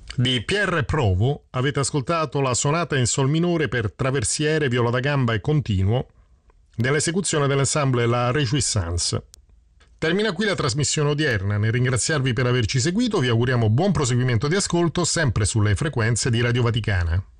Di Pierre Provo avete ascoltato la sonata in sol minore per traversiere, viola da gamba e continuo nell'esecuzione dell'ensemble La Réjouissance. Termina qui la trasmissione odierna. Nel ringraziarvi per averci seguito vi auguriamo buon proseguimento di ascolto sempre sulle frequenze di Radio Vaticana.